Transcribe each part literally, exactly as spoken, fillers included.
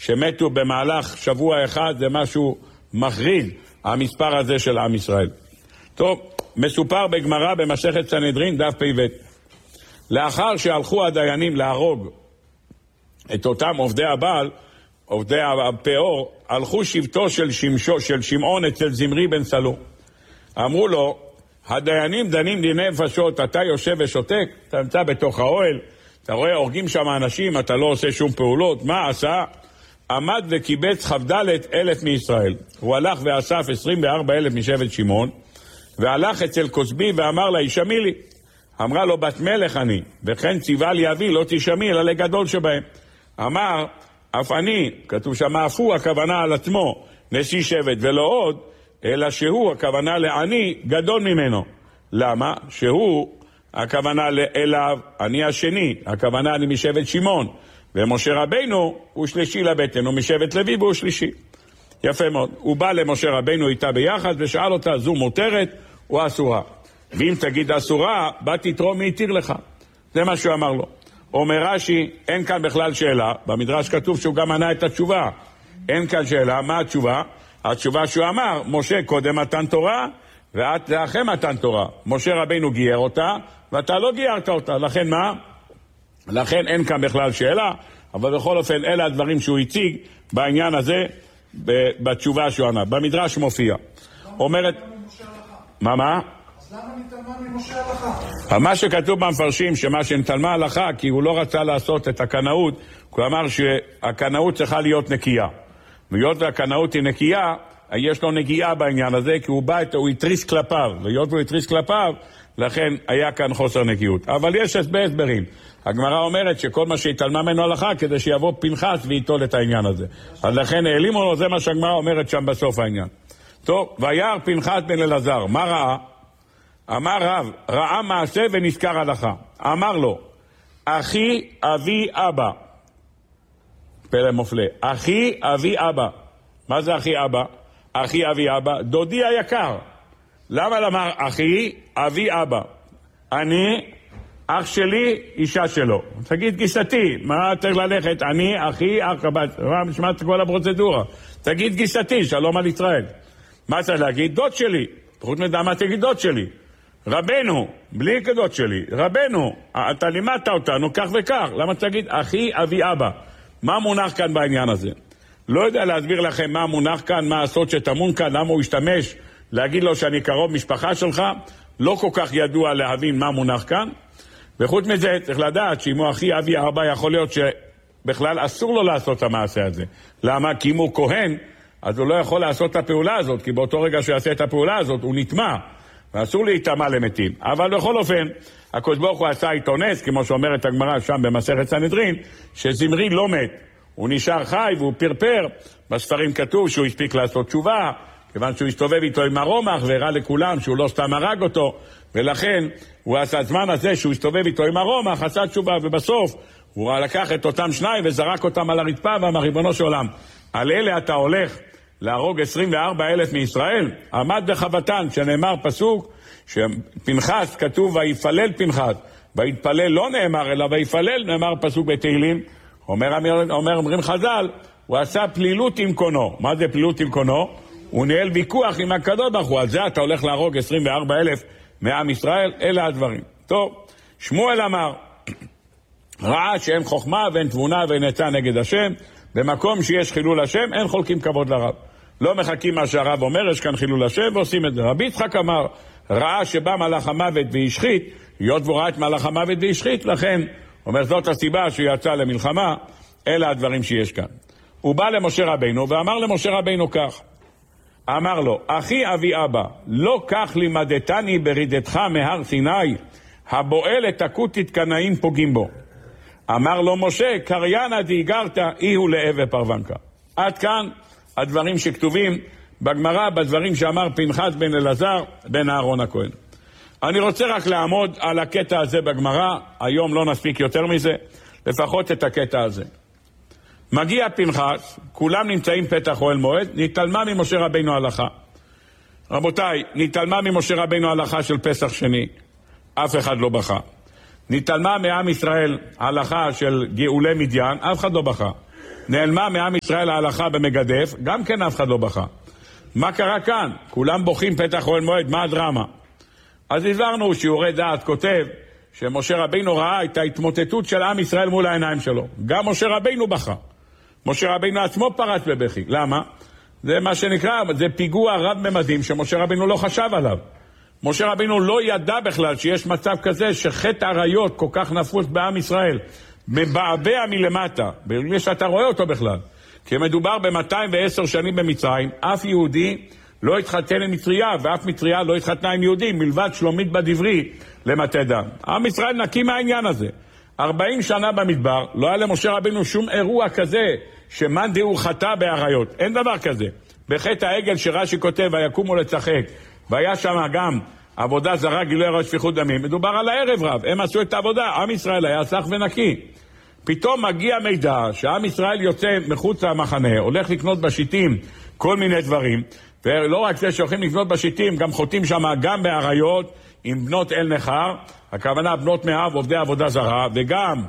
שמתו במהלך שבוע אחד, זה משהו מחריד, המספר הזה של עם ישראל. טוב, מסופר בגמרא במסכת סנהדרין, דף פ"ב. לאחר שהלכו הדיינים להרוג את אותם עובדי הבעל, עובדי הפאור, הלכו שבטו של, שמשו, של שמעון אצל זמרי בן סלו. אמרו לו, הדיינים דנים דיני נפשות, אתה יושב ושותק, אתה נמצא בתוך האוהל, אתה רואה הורגים שם אנשים, אתה לא עושה שום פעולות, מה עשה? עמד וקיבץ חבדלת אלף מישראל. הוא הלך ואסף עשרים וארבע אלף משבט שמעון, והלך אצל כוסבי ואמר לה, ישמי לי. אמרה לו, בת מלך אני, וכן ציווה לי אבי, לא תשמי, אלא לגדול שבהם. אמר, אף אני, כתוב שם אף הוא, הכוונה על עצמו, נשיא שבט, ולא עוד, אלא שהוא, הכוונה לעני, גדול ממנו. למה? שהוא, הכוונה אליו, אני השני, הכוונה אני משבט שמעון, ומשה רבינו הוא שלישי לבטן, הוא משבט לוי והוא שלישי. יפה מאוד. הוא בא למשה רבינו איתה ביחד ושאל אותה, זו מותרת או אסורה? ואם תגיד אסורה, בא תתרום מי יתיר לך. זה מה שהוא אמר לו. אומר רש"י, אין כאן בכלל שאלה, במדרש כתוב שהוא גם ענה את התשובה. אין כאן שאלה, מה התשובה? התשובה שהוא אמר, משה קודם מתן תורה, ואת לאחרי מתן תורה. משה רבינו גייר אותה, ואתה לא גיירת אותה. לכן מה? לכן אין כאן בכלל שאלה, אבל בכל אופן אלה הדברים שהוא הציג בעניין הזה, בתשובה שהוא ענה. במדרש מופיע. אומרת... מה מה? אז למה נתעלמה ממשה הלכה? מה שכתוב במפרשים, שמה שנתעלמה הלכה, כי הוא לא רצה לעשות את הקנאות, הוא אמר שהקנאות צריכה להיות נקייה. והיות והקנאות היא נקייה, יש לו נגיעה בעניין הזה, כי הוא בא, הוא התריס כלפיו, והיות והוא התריס כלפיו, לכן היה כאן חוסר נקיות. אבל יש הסבר הסברים. הגמרא אומרת שכל מה שהתעלמה ממנו הלכה, כדי שיבוא פנחס ויטול את העניין הזה. אז לכן העלימו לו, זה מה שהגמרא אומרת שם בסוף העניין. טוב, וירא פנחס בן אלעזר, מה ראה? אמר רב, ראה מעשה ונזכר הלכה. אמר לו, אחי אבי אבא. פלא מופלא. אחי אבי אבא. מה זה אחי אבא? אחי אבי אבא, דודי היקר. למה לומר אחי אבי אבא? אני, אח שלי, אישה שלו. תגיד גיסתי, מה צריך ללכת? אני, אחי, אח בת. מה משמעת כל הפרוצדורה? תגיד גיסתי, שלום על ישראל. מה צריך להגיד? דוד שלי. חוץ מדי מה תגיד דוד שלי? רבנו, בלי כדוד שלי. רבנו, אתה לימדת אותנו כך וכך. למה תגיד אחי אבי אבא? מה מונח כאן בעניין הזה? לא יודע להסביר לכם מה מונח כאן, מה הסוד שתמון כאן, למה הוא השתמש, להגיד לו שאני קרוב משפחה שלך, לא כל כך ידוע להבין מה מונח כאן. וחוץ מזה צריך לדעת שאם הוא אחי אבי אבא, יכול להיות שבכלל אסור לו לעשות את המעשה הזה. למה? כי אם הוא כהן, אז הוא לא יכול לעשות את הפעולה הזאת, כי באותו רגע שהוא יעשה את הפעולה הזאת, הוא נטמע, ואסור להיטמע למתים. אבל בכל אופן, הקדוש ברוך הוא עשה איתו נס, כמו שאומרת הגמרא שם במסכת סנהדרין, שזמרי לא מת. הוא נשאר חי והוא פרפר. בספרים כתוב שהוא הספיק לעשות תשובה, כיוון שהוא הסתובב איתו עם הרומח והראה לכולם שהוא לא סתם הרג אותו, ולכן הוא עשה זמן הזה שהוא הסתובב איתו עם הרומח, עשה תשובה, ובסוף הוא לקח את אותם שניים וזרק אותם על הרצפה ואמר, ריבונו של עולם, על אלה אתה הולך להרוג עשרים וארבע אלף מישראל? עמד בחבטן, שנאמר פסוק, שפנחס כתוב ויפלל פנחס, ויתפלל לא נאמר אלא ויפלל, נאמר פסוק בתהילים. אומר, אומר, אומרים חז"ל, הוא עשה פלילות עם קונו. מה זה פלילות עם קונו? הוא ניהל ויכוח עם הקדוש ברוך הוא, על זה אתה הולך להרוג עשרים וארבע אלף מעם ישראל. אלה הדברים. טוב, שמואל אמר, ראה שאין חוכמה ואין תבונה ואין עצה נגד השם, במקום שיש חילול השם אין חולקים כבוד לרב. לא מחכים מה שהרב אומר, יש כאן חילול השם ועושים את זה. רבי יצחק אמר, ראה שבא מלאך המוות והשחית, היות והוא ראה את מלאך המוות והשחית, לכן אומר זאת הסיבה שהוא יצא למלחמה. אלה הדברים שיש כאן. הוא בא למשה רבינו ואמר למשה רבינו כך, אמר לו, אחי אבי אבא, לא כך לימדתני ברידתך מהר סיני, הבועל את הכותית קנאים פוגעים בו. אמר לו משה, קריינה דיגרת אי הוא לאה ופרוונקה. עד כאן הדברים שכתובים בגמרא, בדברים שאמר פנחס בן אלעזר בן אהרון הכהן. אני רוצה רק לעמוד על הקטע הזה בגמרא, היום לא נספיק יותר מזה, לפחות את הקטע הזה. מגיע פנחס, כולם נמצאים פתח אוהל מועד, נתעלמה ממשה רבינו הלכה. רבותיי, נתעלמה ממשה רבינו הלכה של פסח שני, אף אחד לא בכה. נתעלמה מעם ישראל הלכה של גאולי מדיין, אף אחד לא בכה. נעלמה מעם ישראל ההלכה במגדף, גם כן אף אחד לא בכה. מה קרה כאן? כולם בוכים פתח אוהל מועד, מה הדרמה? אז הסברנו שיעורי דעת כותב שמשה רבינו ראה את ההתמוטטות של עם ישראל מול העיניים שלו. גם משה רבינו בכה. משה רבינו עצמו פרץ בבכי. למה? זה מה שנקרא, זה פיגוע רב ממדים שמשה רבינו לא חשב עליו. משה רבינו לא ידע בכלל שיש מצב כזה שחטא עריות כל כך נפוץ בעם ישראל, מבעבע מלמטה, בגלל שאתה רואה אותו בכלל. כי מדובר ב-מאתיים ועשר שנים במצרים, אף יהודי לא התחתן עם מצריה, ואף מצריה לא התחתנה עם יהודים, מלבד שלומית בדברי למטה דם. עם ישראל נקי מהעניין הזה. ארבעים שנה במדבר, לא היה למשה רבינו שום אירוע כזה, שמאן דהוא חטא בעריות. אין דבר כזה. בחטא העגל שרש"י כותב, ויקומו לצחק, והיה שם גם עבודה זרה, גילוי עריות שפיכות דמים. מדובר על הערב רב, הם עשו את העבודה, עם ישראל היה סך ונקי. פתאום מגיע מידע שעם ישראל יוצא מחוץ למחנה, הולך לקנות בשיטים כל מיני דברים, ולא רק זה שהולכים לקנות בשיטים, גם חוטאים שם גם בעריות עם בנות אל נחר, הכוונה בנות מאב עובדי עבודה זרה, וגם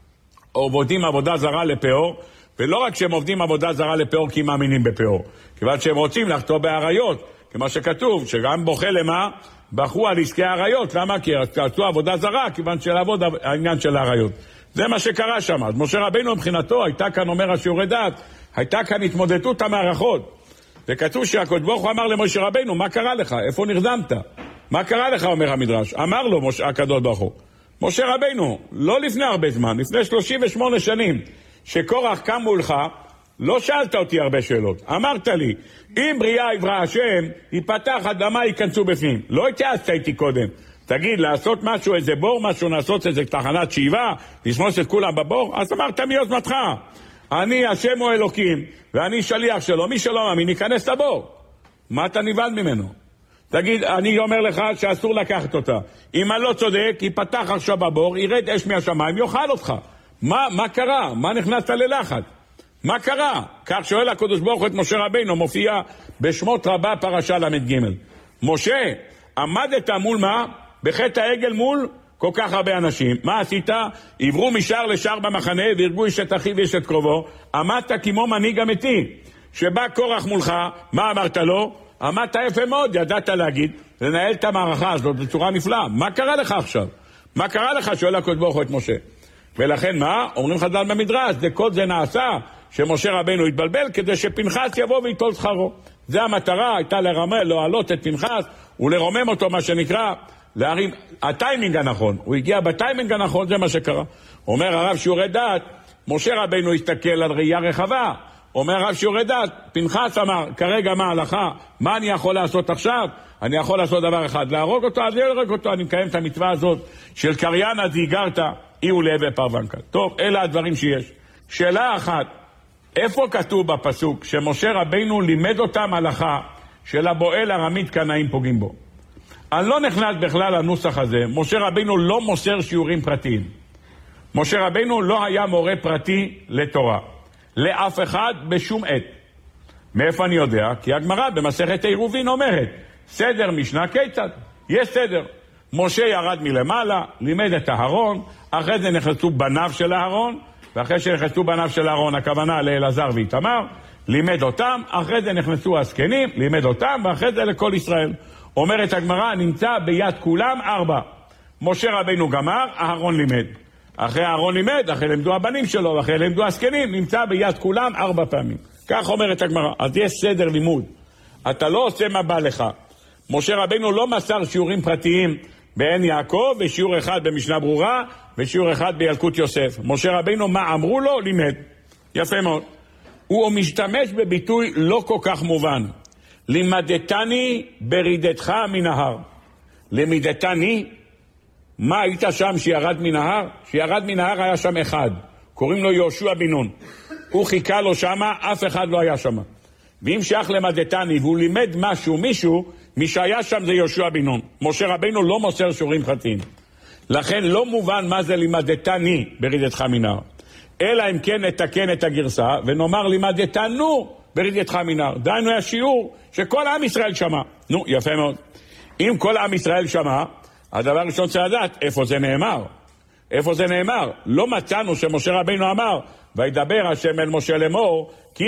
עובדים עבודה זרה לפאור, ולא רק שהם עובדים עבודה זרה לפאור כי הם מאמינים בפאור, כיוון שהם רוצים לחטוא בעריות, כמו שכתוב, שגם בוכה למה בחרו על עסקי העריות. למה? כי עשו עבודה זרה, כיוון שלעבוד העניין של העריות. זה מה שקרה שם. אז משה רבינו מבחינתו, הייתה כאן, אומר השיעורי דעת, הייתה כאן התמודדות המערכות. וכתוב שהקדוש ברוך הוא אמר למשה רבינו, מה קרה לך? איפה נרדמת? מה קרה לך, אומר המדרש? אמר לו משה, הקדוש ברוך הוא, משה רבינו, לא לפני הרבה זמן, לפני שלושים ושמונה שנים, שקורח קם מולך, לא שאלת אותי הרבה שאלות. אמרת לי, אם בריאה יברא השם, ייפתח אדמה, ייכנסו בפנים. לא התייעצת איתי קודם. תגיד, לעשות משהו, איזה בור, משהו, לעשות איזה תחנת שאיבה, לשמוס את כולם בבור? אז אמרת מיוזמתך. אני השם הוא אלוקים, ואני שליח שלו. מי שלא מאמין, ייכנס לבור. מה אתה נבהל ממנו? תגיד, אני אומר לך שאסור לקחת אותה. אם אני לא צודק, ייפתח עכשיו בבור, ירד אש מהשמיים, יאכל אותך. מה, מה קרה? מה נכנסת ללחץ? מה קרה? כך שואל הקדוש ברוך הוא את משה רבינו, מופיע בשמות רבה פרשה למד ג'. משה, עמדת מול מה? בחטא העגל מול כל כך הרבה אנשים. מה עשית? עברו משער לשער במחנה והרגו איש את אחיו ואיש את קרובו. עמדת כמו מנהיג אמיתי. שבא קורח מולך, מה אמרת לו? עמדת יפה מאוד, ידעת להגיד, לנהל את המערכה הזאת בצורה נפלאה. מה קרה לך עכשיו? מה קרה לך? שואל הקדוש ברוך הוא את משה. ולכן מה? אומרים חז"ל במדרש, זה כל זה נעשה שמשה רבינו התבלבל כדי שפנחס יבוא ויטול שכרו. זה המטרה, הייתה לרמה, להעלות את פנחס ולרומם אותו, מה שנקרא, להרים, הטיימינג הנכון. הוא הגיע בטיימינג הנכון, זה מה שקרה. אומר הרב שיעורי דעת, משה רבינו הסתכל על ראייה רחבה. אומר הרב שיעורי דעת, פנחס אמר, כרגע מה ההלכה? מה אני יכול לעשות עכשיו? אני יכול לעשות דבר אחד, להרוג אותו, אז להרוג אותו. אני מקיים את המצווה הזאת של קריין עד והיגרת, אי ולהווה פרוונקה. טוב, אלה הדברים שיש. שאלה אחת, איפה כתוב בפסוק שמשה רבינו לימד אותם הלכה של הבועל ארמית קנאים פוגעים בו? אני לא נכנס בכלל לנוסח הזה. משה רבינו לא מוסר שיעורים פרטיים. משה רבינו לא היה מורה פרטי לתורה. לאף אחד בשום עת. מאיפה אני יודע? כי הגמרא במסכת עירובין אומרת, סדר משנה כיצד? יש סדר. משה ירד מלמעלה, לימד את אהרון, אחרי זה נכנסו בניו של אהרון, ואחרי שנכנסו בניו של אהרון, הכוונה לאלעזר ואיתמר, לימד אותם, אחרי זה נכנסו הזקנים, לימד אותם, ואחרי זה לכל ישראל. אומרת הגמרא, נמצא ביד כולם ארבע. משה רבינו גמר, אהרון לימד. אחרי אהרון לימד, אחרי לימדו הבנים שלו, ואחרי לימדו הזקנים, נמצא ביד כולם ארבע פעמים. כך אומרת הגמרא. אז יש סדר לימוד. אתה לא עושה מה בא לך. משה רבינו לא מסר שיעורים פרטיים בעין יעקב, ושיעור אחד במשנה ברורה, ושיעור אחד בילקוט יוסף. משה רבינו, מה אמרו לו? לימד. יפה מאוד. הוא משתמש בביטוי לא כל כך מובן. לימדתני ברידתך מן ההר. לימדתני, מה היית שם שירד מן ההר? שירד מן ההר היה שם אחד. קוראים לו יהושע בן נון. הוא חיכה לו שמה, אף אחד לא היה שמה. ואם שייך למדתני והוא לימד משהו, מישהו, מי שהיה שם זה יהושע בן נון. משה רבינו לא מוסר שיעורים פרטיים. לכן לא מובן מה זה לימדתני ברידתך מן ההר. אלא אם כן נתקן את הגרסה ונאמר לימדתנו ברידתך מן ההר. דיינו היה שיעור שכל עם ישראל שמע. נו, יפה מאוד. אם כל עם ישראל שמע, הדבר ראשון צריך לדעת איפה זה נאמר. איפה זה נאמר? לא מצאנו שמשה רבינו אמר, וידבר השם אל משה לאמור, כי